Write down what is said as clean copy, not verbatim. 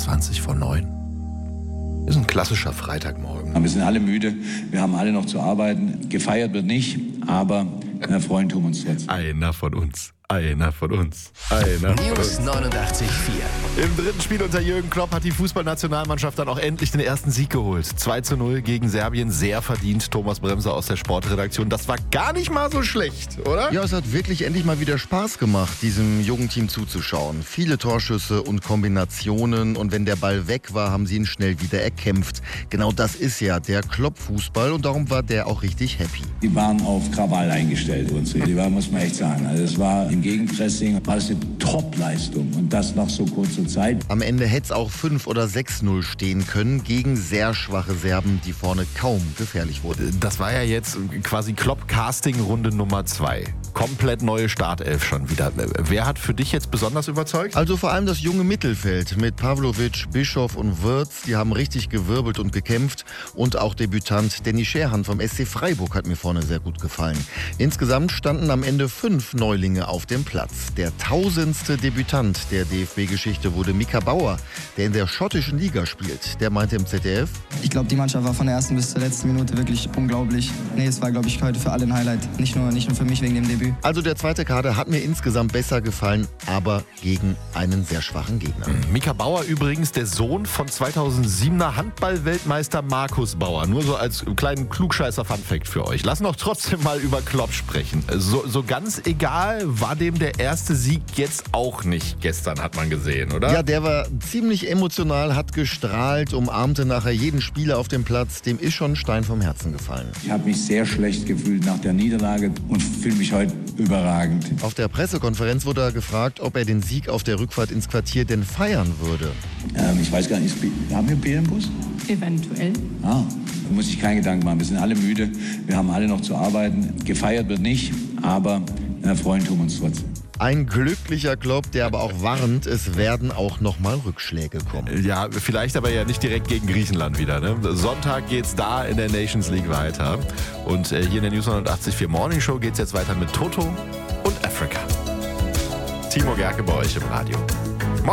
20 vor 9. Ist ein klassischer Freitagmorgen. Wir sind alle müde, wir haben alle noch zu arbeiten. Gefeiert wird nicht, aber freuen tun wir uns trotzdem. Einer von uns. Einer von uns. Einer von News uns. 89.4. Im dritten Spiel unter Jürgen Klopp hat die Fußballnationalmannschaft dann auch endlich den ersten Sieg geholt. 2:0 gegen Serbien, sehr verdient. Thomas Bremser aus der Sportredaktion. Das war gar nicht mal so schlecht, oder? Ja, es hat wirklich endlich mal wieder Spaß gemacht, diesem jungen Team zuzuschauen. Viele Torschüsse und Kombinationen und wenn der Ball weg war, haben sie ihn schnell wieder erkämpft. Genau das ist ja der Klopp-Fußball und darum war der auch richtig happy. Die waren auf Krawall eingestellt, die waren, muss man echt sagen. Also es war im Gegenpressing, war es eine Top-Leistung und das nach so kurzer Zeit. Am Ende hätte es auch 5 oder 6:0 stehen können gegen sehr schwache Serben, die vorne kaum gefährlich wurden. Das war ja jetzt quasi Klopp-Casting-Runde Nummer 2. Komplett neue Startelf schon wieder. Wer hat für dich jetzt besonders überzeugt? Also vor allem das junge Mittelfeld mit Pavlovic, Bischof und Wirtz, die haben richtig gewirbelt und gekämpft. Und auch Debütant Danny Scherhan vom SC Freiburg hat mir vorne sehr gut gefallen. Insgesamt standen am Ende 5 Neulinge auf dem Platz. Der 1000. Debütant der DFB-Geschichte wurde Mika Bauer, der in der schottischen Liga spielt. Der meinte im ZDF: Ich glaube, die Mannschaft war von der ersten bis zur letzten Minute wirklich unglaublich. Es war, glaube ich, heute für alle ein Highlight. Nicht nur für mich wegen dem Debüt. Also der zweite Kader hat mir insgesamt besser gefallen, aber gegen einen sehr schwachen Gegner. Mika Bauer übrigens der Sohn von 2007er Handball-Weltmeister Markus Bauer. Nur so als kleinen Klugscheißer-Funfact für euch. Lass noch trotzdem mal über Klopp sprechen. So ganz egal war dem der erste Sieg jetzt auch nicht. Gestern hat man gesehen, oder? Ja, der war ziemlich emotional, hat gestrahlt, umarmte nachher jeden Spieler auf dem Platz. Dem ist schon ein Stein vom Herzen gefallen. Ich habe mich sehr schlecht gefühlt nach der Niederlage und fühle mich heute überragend. Auf der Pressekonferenz wurde er gefragt, ob er den Sieg auf der Rückfahrt ins Quartier denn feiern würde. Ich weiß gar nicht, haben wir Bier im Bus? Eventuell. Da muss ich keinen Gedanken machen. Wir sind alle müde, wir haben alle noch zu arbeiten. Gefeiert wird nicht, aber freuen tun wir uns trotzdem. Ein glücklicher Klopp, der aber auch warnt, es werden auch nochmal Rückschläge kommen. Ja, vielleicht aber ja nicht direkt gegen Griechenland wieder. Ne? Sonntag geht's da in der Nations League weiter. Und hier in der News 89.4 Morning Show geht's jetzt weiter mit Toto und Africa. Timo Gerke bei euch im Radio.